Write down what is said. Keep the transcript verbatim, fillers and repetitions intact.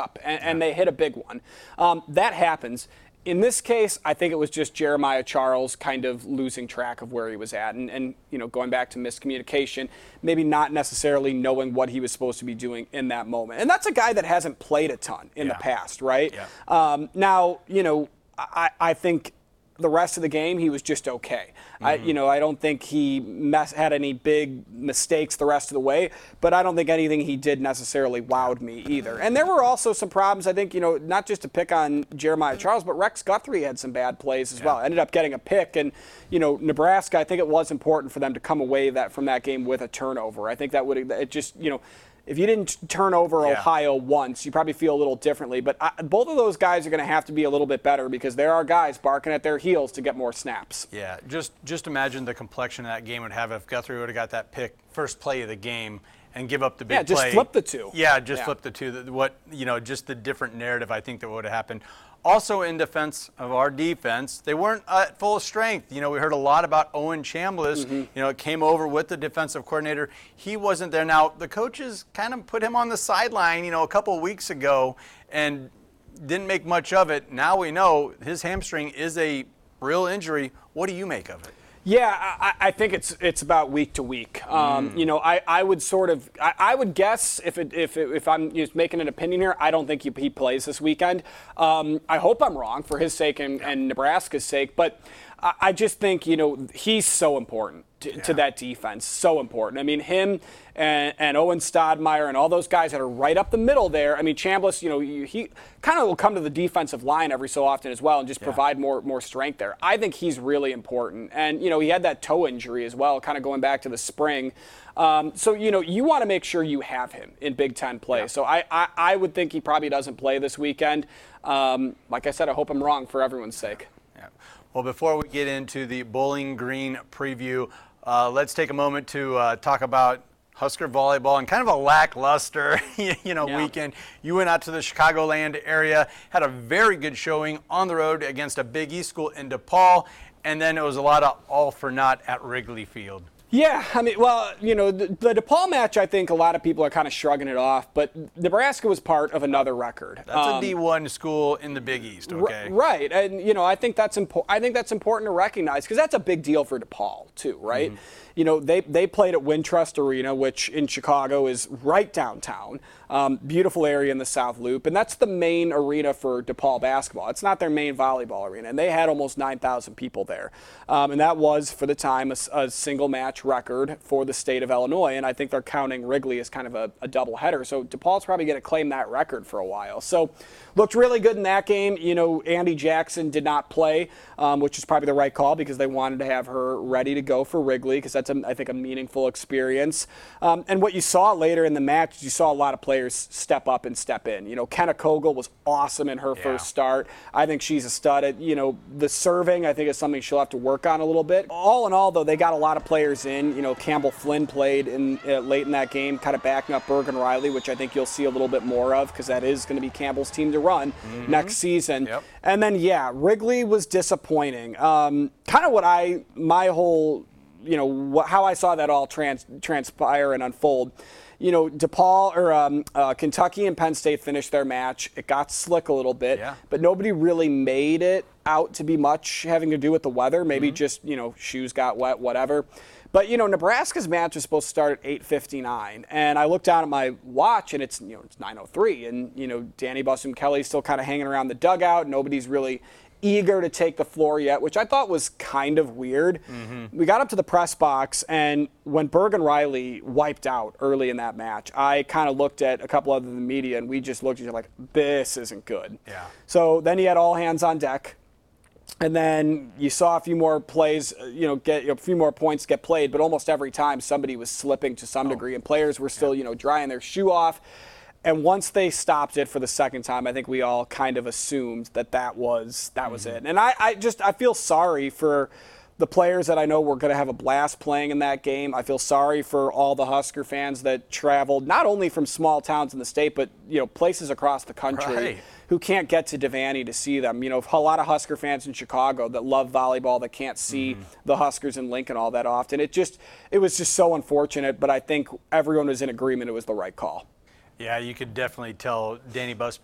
up, and, and they hit a big one. Um, that happens. In this case, I think it was just Jeremiah Charles kind of losing track of where he was at and, and, you know, going back to miscommunication, maybe not necessarily knowing what he was supposed to be doing in that moment. And that's a guy that hasn't played a ton in yeah. the past, right? Yeah. Um, now, you know, I, I think the rest of the game, he was just okay. Mm-hmm. I, you know, I don't think he mess, had any big mistakes the rest of the way, but I don't think anything he did necessarily wowed me either. And there were also some problems, I think, you know, not just to pick on Jeremiah Charles, but Rex Guthrie had some bad plays as yeah. well. Ended up getting a pick, and, you know, Nebraska, I think it was important for them to come away that from that game with a turnover. I think that would, it just, you know, if you didn't turn over yeah. Ohio once, you probably feel a little differently. But I, both of those guys are going to have to be a little bit better because there are guys barking at their heels to get more snaps. Yeah, just just imagine the complexion of that game would have if Guthrie would have got that pick first play of the game and give up the big yeah, just play. flip the two. Yeah, just yeah. flip the two. What you know, just the different narrative I think that would have happened. Also, in defense of our defense, they weren't at full strength. You know, we heard a lot about Owen Chambliss. Mm-hmm. You know, it came over with the defensive coordinator. He wasn't there. Now, the coaches kind of put him on the sideline, you know, a couple of weeks ago and didn't make much of it. Now we know his hamstring is a real injury. What do you make of it? Yeah, I, I think it's it's about week to week. Um, mm. You know, I, I would sort of I, I would guess if it, if it, if I'm just making an opinion here, I don't think he, he plays this weekend. Um, I hope I'm wrong for his sake and, and Nebraska's sake, but I, I just think you know he's so important to, yeah. to that defense, so important. I mean, him and, and Owen Stodmeyer and all those guys that are right up the middle there. I mean, Chambliss, you know, he kind of will come to the defensive line every so often as well and just yeah. provide more more strength there. I think he's really important. And, you know, he had that toe injury as well, kind of going back to the spring. Um, so, you know, you want to make sure you have him in Big Ten play. Yeah. So I, I, I would think he probably doesn't play this weekend. Um, like I said, I hope I'm wrong for everyone's sake. Yeah. Well, before we get into the Bowling Green preview, uh, let's take a moment to uh, talk about Husker volleyball and kind of a lackluster, you know, yeah. weekend. You went out to the Chicagoland area, had a very good showing on the road against a Big East school in DePaul, and then it was a lot of all for naught at Wrigley Field. Yeah, I mean, well, you know, the, the DePaul match, I think a lot of people are kind of shrugging it off, but Nebraska was part of another record. That's um, a D one school in the Big East, okay? R- right, and you know, I think that's important. I think that's important to recognize because that's a big deal for DePaul too, right? Mm-hmm. You know, they they played at Wintrust Arena, which in Chicago is right downtown. Um, beautiful area in the South Loop, and that's the main arena for DePaul basketball. It's not their main volleyball arena, and they had almost nine thousand people there. Um, and that was, for the time, a, a single match record for the state of Illinois, and I think they're counting Wrigley as kind of a, a doubleheader. So DePaul's probably going to claim that record for a while. So looked really good in that game. You know, Andy Jackson did not play, um, which is probably the right call because they wanted to have her ready to go for Wrigley because that's, a, I think, a meaningful experience. Um, and what you saw later in the match is you saw a lot of players step up and step in. You know, Kenna Kogel was awesome in her yeah. first start. I think she's a stud. At, you know, the serving, I think, is something she'll have to work on a little bit. All in all, though, they got a lot of players in. You know, Campbell Flynn played in uh, late in that game, kind of backing up Bergen Riley, which I think you'll see a little bit more of because that is going to be Campbell's team to run mm-hmm. next season. Yep. And then, yeah, Wrigley was disappointing. Um, kind of what I, my whole, you know, wh- how I saw that all trans- transpire and unfold. You know, DePaul or um, uh, Kentucky and Penn State finished their match. It got slick a little bit, yeah. but nobody really made it out to be much having to do with the weather. Maybe mm-hmm. just, you know, shoes got wet, whatever. But, you know, Nebraska's match was supposed to start at eight fifty-nine, and I looked down at my watch, and it's, you know, it's nine oh three, and, you know, Danny Busum Kelly's still kind of hanging around the dugout. Nobody's really eager to take the floor yet, which I thought was kind of weird. Mm-hmm. We got up to the press box, and when Bergen Riley wiped out early in that match, I kind of looked at a couple other than the media, and we just looked at each other like, this isn't good. Yeah. So then he had all hands on deck. And then you saw a few more plays, you know, get you know, a few more points get played, but almost every time somebody was slipping to some oh. degree, and players were still, yeah. you know, drying their shoe off. And once they stopped it for the second time, I think we all kind of assumed that that was that was mm-hmm. it. And I, I just I feel sorry for the players that I know were going to have a blast playing in that game. I feel sorry for all the Husker fans that traveled not only from small towns in the state, but you know places across the country right. who can't get to Devaney to see them. You know, a lot of Husker fans in Chicago that love volleyball that can't see mm-hmm. the Huskers in Lincoln all that often. It just it was just so unfortunate. But I think everyone was in agreement it was the right call. Yeah, you could definitely tell Danny Busum